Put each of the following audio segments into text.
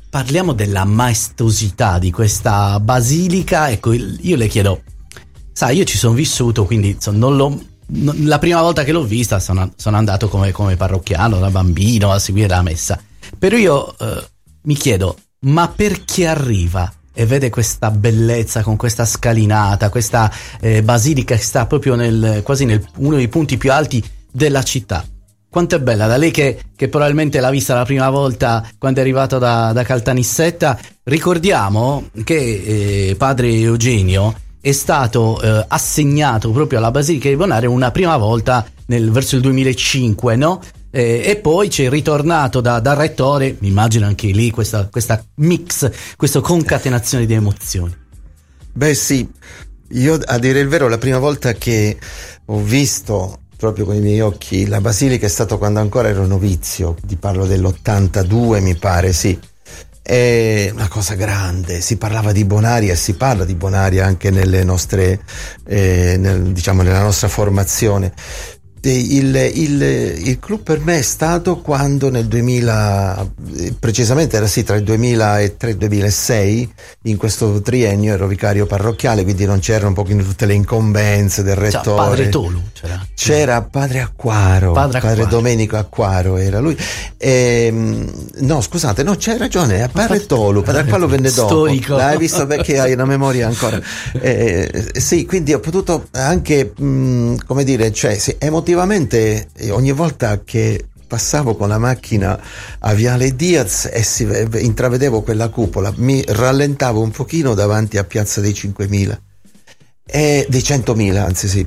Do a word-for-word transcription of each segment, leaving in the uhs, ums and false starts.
parliamo della maestosità di questa basilica. Ecco, io le chiedo, sai, io ci sono vissuto, quindi insomma, non l'ho, non, la prima volta che l'ho vista sono, sono andato come, come parrocchiano, da bambino, a seguire la messa. Però io eh, mi chiedo, ma per chi arriva e vede questa bellezza con questa scalinata, questa eh, basilica che sta proprio nel, quasi nel uno dei punti più alti della città, quanto è bella, da lei che, che probabilmente l'ha vista la prima volta quando è arrivato da, da Caltanissetta. Ricordiamo che eh, padre Eugenio è stato eh, assegnato proprio alla Basilica di Bonaria una prima volta nel, verso il duemilacinque, no? Eh, e poi c'è ritornato da, da rettore, mi immagino anche lì questa, questa mix, questa concatenazione di emozioni. Beh sì, io a dire il vero la prima volta che ho visto proprio con i miei occhi la basilica è stato quando ancora ero novizio, ti parlo dell'ottantadue mi pare, sì. È una cosa grande, si parlava di Bonaria e si parla di Bonaria anche nelle nostre, eh, nel, diciamo nella nostra formazione. Il, il, il club per me è stato quando nel duemila, precisamente era sì tra il duemilatré e il duemilasei, in questo triennio ero vicario parrocchiale, quindi non c'erano un pochino tutte le incombenze del rettore. Cioè, padre Tolu c'era. C'era padre Acquaro, padre, Acquaro. padre Domenico Acquaro era lui. E, no, scusate, no, c'hai ragione, è padre Tolu, padre Acquaro venne dopo. Storico. L'hai visto perché hai una memoria ancora. Eh, sì, quindi ho potuto anche, mh, come dire, cioè, sì, emotivamente ogni volta che passavo con la macchina a Viale Diaz e si intravedevo quella cupola, mi rallentavo un pochino davanti a Piazza dei cinquemila e dei centomila, anzi sì,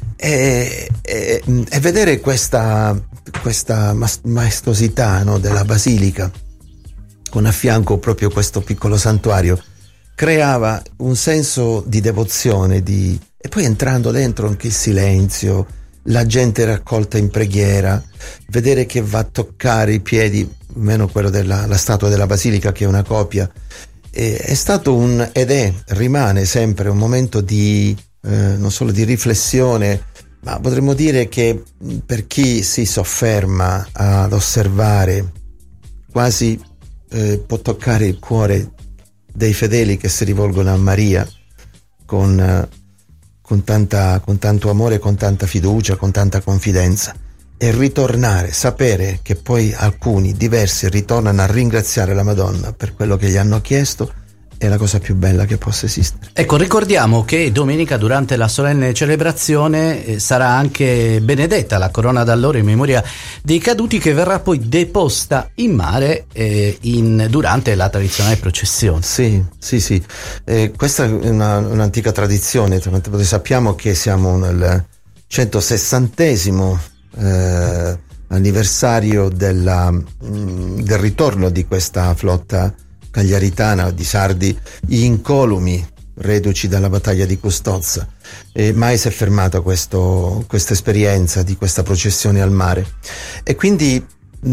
e, e, e vedere questa questa maestosità, no, della basilica con a fianco proprio questo piccolo santuario creava un senso di devozione, di e poi entrando dentro anche il silenzio, la gente raccolta in preghiera, vedere che va a toccare i piedi, meno quello della la statua della basilica che è una copia, e, è stato un ed è rimane sempre un momento di eh, non solo di riflessione, ma potremmo dire che per chi si sofferma ad osservare quasi eh, può toccare il cuore dei fedeli che si rivolgono a Maria con eh, Con, tanta, con tanto amore, con tanta fiducia, con tanta confidenza, e ritornare, sapere che poi alcuni diversi ritornano a ringraziare la Madonna per quello che gli hanno chiesto, è la cosa più bella che possa esistere. Ecco, ricordiamo che domenica durante la solenne celebrazione eh, sarà anche benedetta la corona d'alloro in memoria dei caduti, che verrà poi deposta in mare eh, in, durante la tradizionale processione. Sì, sì, sì. Eh, questa è una, un'antica tradizione. Sappiamo che siamo nel centosessantesimo eh, anniversario della, mh, del ritorno di questa flotta cagliaritana di sardi incolumi reduci dalla battaglia di Custozza, e mai si è fermata questa esperienza di questa processione al mare, e quindi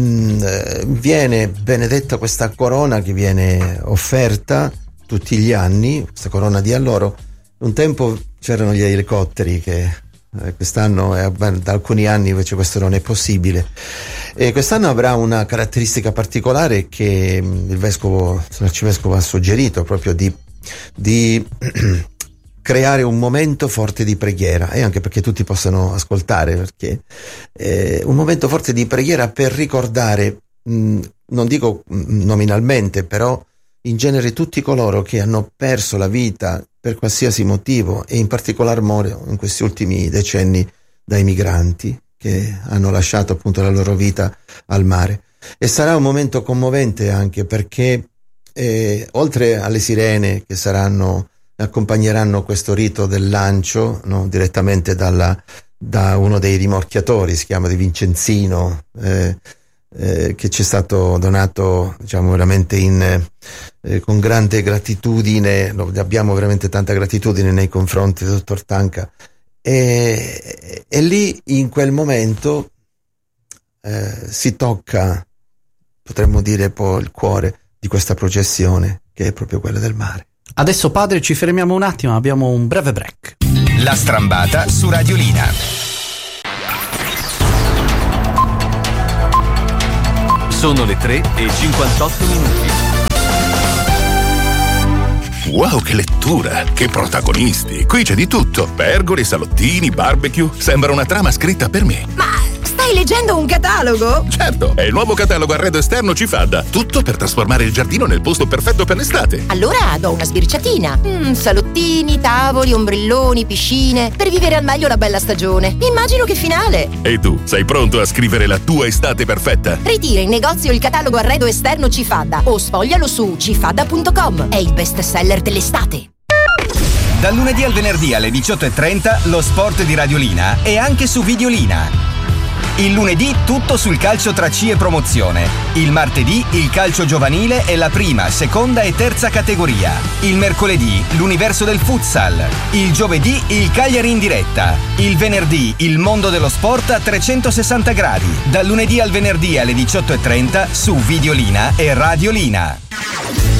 mh, viene benedetta questa corona che viene offerta tutti gli anni, questa corona di alloro. Un tempo c'erano gli elicotteri che eh, quest'anno eh, da alcuni anni invece questo non è possibile, e quest'anno avrà una caratteristica particolare che il vescovo, l'arcivescovo ha suggerito, proprio di, di creare un momento forte di preghiera, e anche perché tutti possano ascoltare, perché eh, un momento forte di preghiera per ricordare, mh, non dico nominalmente, però in genere tutti coloro che hanno perso la vita per qualsiasi motivo, e in particolar modo in questi ultimi decenni dai migranti che hanno lasciato appunto la loro vita al mare. E sarà un momento commovente anche perché eh, oltre alle sirene che saranno accompagneranno questo rito del lancio, no, direttamente dalla, da uno dei rimorchiatori, si chiama Di Vincenzino, eh, eh, che ci è stato donato, diciamo, veramente in, eh, con grande gratitudine. No, abbiamo veramente tanta gratitudine nei confronti del dottor Tanca. E, e lì in quel momento eh, si tocca, potremmo dire, poi il cuore di questa processione, che è proprio quella del mare. Adesso, padre, ci fermiamo un attimo, abbiamo un breve break. La Strambata su Radiolina. Sono le tre e cinquantotto minuti. Wow, che lettura! Che protagonisti! Qui c'è di tutto. Pergole, salottini, barbecue. Sembra una trama scritta per me. Ma stai leggendo un catalogo? Certo, è il nuovo catalogo arredo esterno Cifadda. Tutto per trasformare il giardino nel posto perfetto per l'estate. Allora do una sbirciatina. Mm, salottini, tavoli, ombrelloni, piscine. Per vivere al meglio la bella stagione. Immagino che finale. E tu, sei pronto a scrivere la tua estate perfetta? Ritira in negozio il catalogo arredo esterno Cifadda o sfoglialo su cifadda punto com. È il best seller dell'estate. Dal lunedì al venerdì alle diciotto e trenta lo sport di Radiolina è anche su Videolina. Il lunedì tutto sul calcio tra C e promozione. Il martedì il calcio giovanile e la prima, seconda e terza categoria. Il mercoledì l'universo del futsal. Il giovedì il Cagliari in diretta. Il venerdì il mondo dello sport a trecentosessanta gradi. Dal lunedì al venerdì alle diciotto e trenta su Videolina e Radiolina.